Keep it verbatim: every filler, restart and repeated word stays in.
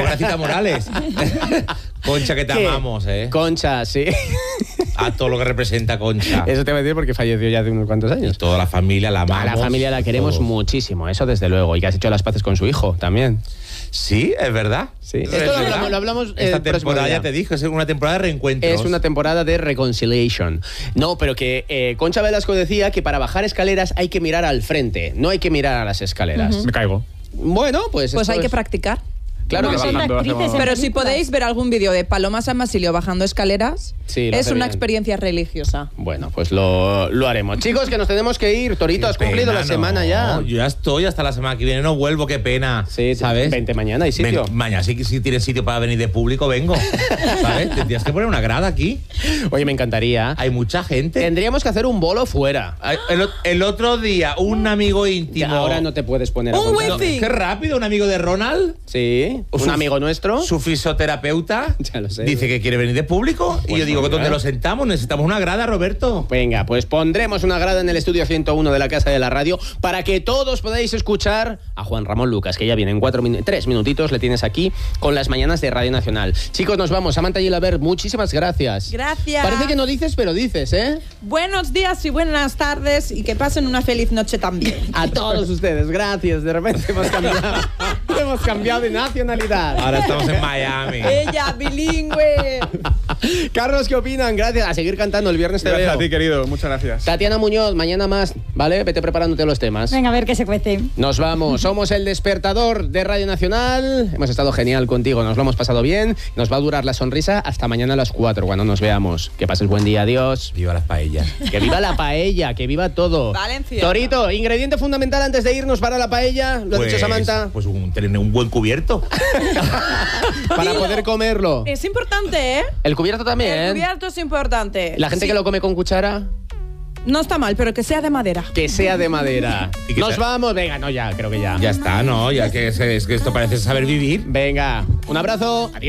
Conchita Morales. Concha, que te ¿Qué? amamos, ¿eh? Concha, sí. A todo lo que representa Concha. Eso te voy a decir porque falleció ya hace unos cuantos años. Y toda la familia la amamos. A la familia la queremos todos. muchísimo, eso desde luego. Y que has hecho las paces con su hijo también. Sí, es verdad. Sí. Es Esto lo verdad. hablamos, lo hablamos Esta el próximo temporada, día. ya te dije, es una temporada de reencuentros. Es una temporada de reconciliation. No, pero que eh, Concha Velasco decía que para bajar escaleras hay que mirar al frente, no hay que mirar a las escaleras. Me caigo. Bueno, pues Pues esto hay que es- practicar. Claro No, que sí. son Bajando, actrices hacemos- en Pero si películas. podéis ver algún vídeo de Paloma San Basilio bajando escaleras, Sí, lo es hace una bien. experiencia religiosa. Bueno, pues lo, lo haremos. Chicos, que nos tenemos que ir. Torito, has Qué cumplido pena, la semana no. ya. Yo ya estoy, hasta la semana que viene no vuelvo, qué pena. Sí, ¿sabes? vente mañana, hay sitio. Ven- mañana sí que si tienes sitio para venir de público, vengo. ¿Sabes? Tendrías que poner una grada aquí. Oye, me encantaría. Hay mucha gente. Tendríamos que hacer un bolo fuera. Ay, El, o- el otro día, un amigo Que íntimo. ahora no te puedes poner a Un contar. wifi. Qué rápido, un amigo de Ronald. Sí, un Su- amigo nuestro. Su fisioterapeuta Ya lo sé. dice que quiere venir de público. y Pues yo digo, muy ¿dónde bien. lo sentamos? Necesitamos una grada, Roberto. Venga, pues pondremos una grada en el estudio ciento uno de la Casa de la Radio para que todos podáis escuchar a Juan Ramón Lucas, que ya viene en cuatro min- tres minutitos, le tienes aquí con las mañanas de Radio Nacional. Chicos, nos vamos. Samantha Gilaber, muchísimas gracias. Gracias. Parece que no dices, pero dices, ¿eh? Buenos días y buenas tardes y que pasen una feliz noche también. A todos ustedes, gracias. De repente hemos cambiado, hemos cambiado de nacionalidad. Ahora estamos en Miami. Ella, bilingüe. Carlos, ¿qué opinan? Gracias. A seguir cantando el viernes te Gracias veo. a ti, querido. Muchas gracias. Tatiana Muñoz, mañana más, ¿vale? Vete preparándote los temas. Venga, a ver qué se cuece. Nos vamos. Somos el despertador de Radio Nacional. Hemos estado genial contigo. Nos lo hemos pasado bien. Nos va a durar la sonrisa hasta mañana a las cuatro cuando nos veamos. Que pases buen día. Adiós. Viva las paellas. Que viva la paella. Que viva todo. Valenciana. Torito, ingrediente fundamental antes de irnos para la paella. Lo ha dicho Samantha. Pues un, tener un buen cubierto. Para Dilo. poder comerlo. Es importante, ¿eh? El cubierto también. El cubierto es importante. La gente Sí. que lo come con cuchara, No está mal, pero que sea de madera. que sea de madera. Y que Nos sea- vamos. Venga, no, ya, creo que ya. Ya está, ¿no? Ya que es, es que esto parece saber vivir. Venga, un abrazo. Adiós.